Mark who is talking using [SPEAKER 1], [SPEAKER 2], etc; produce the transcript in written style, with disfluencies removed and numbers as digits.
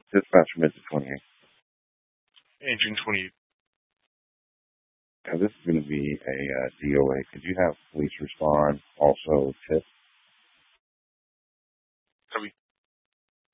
[SPEAKER 1] Dispatch Midget 28.
[SPEAKER 2] Engine 20.
[SPEAKER 1] Now, this is going to be a DOA. Could you have police respond? Also, tip